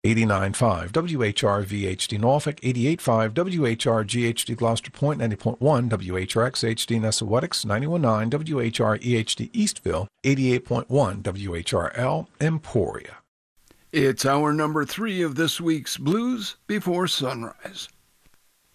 89.5 WHRV-HD Norfolk, 88.5 WHRG-HD Gloucester Point, 90.1 WHRX-HD Nessawetics, 91.9 WHR-EHD Eastville, 88.1 WHRL Emporia. It's hour number 3 of this week's Blues Before Sunrise.